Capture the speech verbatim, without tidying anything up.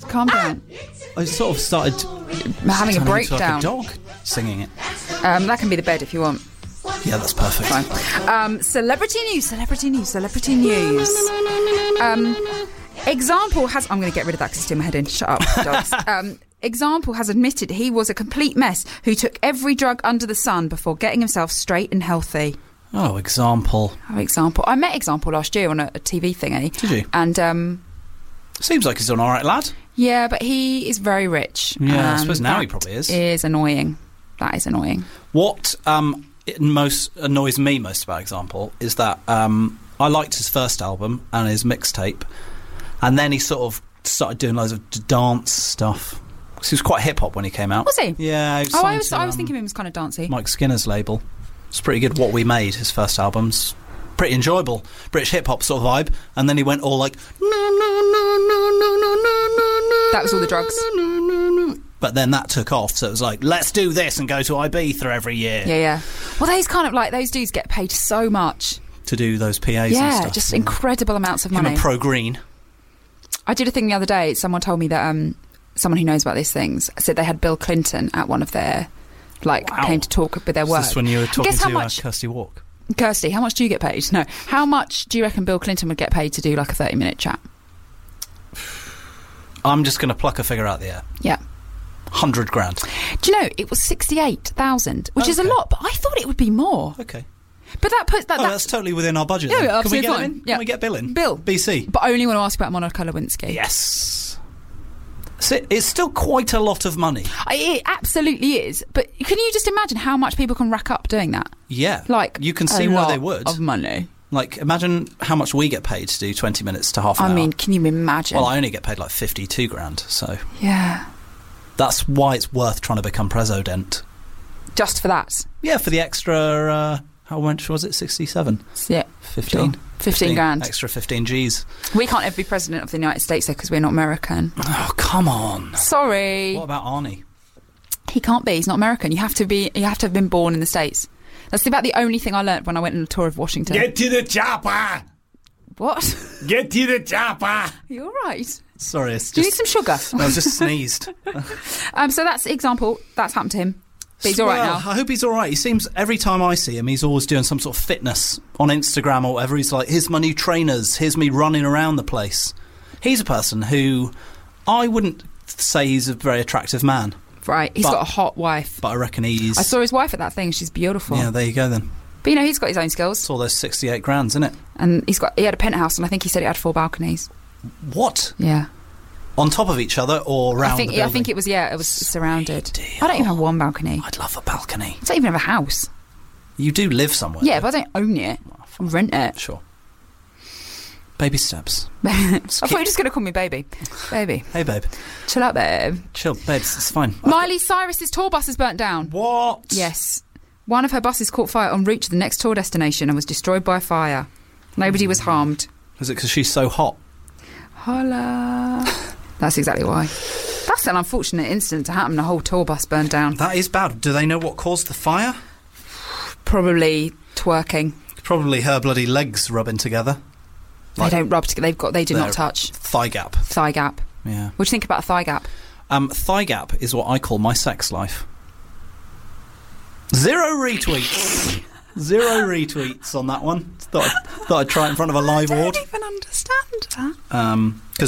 calm down. I sort of started I'm having a turning into breakdown. like a dog singing it. Um, that can be the bed if you want. Yeah, that's perfect. Fine. Um, celebrity news, celebrity news, celebrity news. Um, example has... I'm going to get rid of that because it's doing my head in. Shut up, dogs. Um, example has admitted he was a complete mess who took every drug under the sun before getting himself straight and healthy. Oh, example. Oh, example. I met Example last year on a, a T V thingy. Did you? And... Um, Seems like he's an all right lad. yeah, but he is very rich. Yeah, I and suppose now that he probably is. is annoying. That is annoying. What um, it most annoys me most about Example is that um, I liked his first album and his mixtape, and then he sort of started doing loads of d- dance stuff. 'Cause he was quite hip hop when he came out. Was he? Yeah. He was Oh, I signed was, to, I was um, thinking he was kind of dancey. Mike Skinner's label. It's pretty good. What We Made, his first album's pretty enjoyable. British hip hop sort of vibe, and then he went all like. That was all the drugs. But then that took off, so it was like, let's do this and go to Ibiza every year Yeah, yeah. Well, those kind of like those dudes get paid so much. to do those P As and Yeah, stuff. just incredible amounts of Him money. and Pro Green. I did a thing the other day. Someone told me that um, someone who knows about these things said they had Bill Clinton at one of their, like, Wow. came to talk with their work. Is this when you were talking Guess how to uh, much- Kirsty Walk? Kirsty, how much do you get paid? No, how much do you reckon Bill Clinton would get paid to do like a thirty-minute chat? I'm just going to pluck a figure out the air. Yeah. Hundred grand. Do you know it was sixty-eight thousand, which is a Okay. lot, but I thought it would be more. Okay. But that puts that. Oh, that that's totally within our budget. Yeah, then. yeah, Can we absolutely get fine. him in? Yeah. Can we get Bill in? Bill. B C. But I only want to ask about Monica Lewinsky. Yes. So it's still quite a lot of money. I, it absolutely is. But can you just imagine how much people can rack up doing that? Yeah. Like, you can a see why lot they would. of money. Like, imagine how much we get paid to do twenty minutes to half an I hour. mean, can you imagine? well, I only get paid like fifty-two grand, so yeah, that's why it's worth trying to become president. just for that. Yeah, for the extra, uh, how much was it? sixty-seven? Yeah, fifteen? Sure. fifteen grand. Extra fifteen G's. We can't ever be president of the United States though because we're not American. Oh, come on. Sorry, What about Arnie? he can't be. He's not American. You have to be. You have to have been born in the States. That's about the only thing I learnt when I went on a tour of Washington. Get to the chopper! What? Get to the chopper! Are you all right? Sorry, it's Do you need just... some sugar? I was just sneezed. um, so that's Example. That's happened to him. But he's all right Well, now. I hope he's all right. He seems, every time I see him, he's always doing some sort of fitness on Instagram or whatever. He's like, here's my new trainers, here's me running around the place. He's a person who I wouldn't say he's a very attractive man, Right. He's but- got a hot wife. but I reckon he's... I saw his wife at that thing. She's beautiful. Yeah, there you go then. But you know, he's got his own skills. It's all those sixty-eight grands, isn't it? And he's got he had a penthouse, and I think he said it had four balconies. What? Yeah. On top of each other or around I think the yeah, I building? think it was yeah, it was surrounded. deal. I don't even have one balcony. I'd love a balcony. I don't even have a house. You do live somewhere. Yeah, but I don't own it. I rent it. Sure. Baby steps. I thought you were just going to call me baby. Baby. Hey, babe. Chill out, babe. Chill, babes, it's fine. Miley Cyrus's tour bus is burnt down. What? Yes. One of her buses caught fire en route to the next tour destination and was destroyed by fire. Nobody was harmed. Is it because she's so hot? Holla. That's exactly why. That's an unfortunate incident to happen. The whole tour bus burned down. That is bad. Do they know what caused the fire? Probably twerking. Probably her bloody legs rubbing together. Like they don't rub together. They've got. They do their not touch. Thigh gap. Thigh gap. Yeah. What do you think about a thigh gap? Um, thigh gap is what I call my sex life. Zero retweets. Zero retweets on that one. Thought I'd, thought I'd try it in front of a live I ward. don't even understand that. Um, 'cause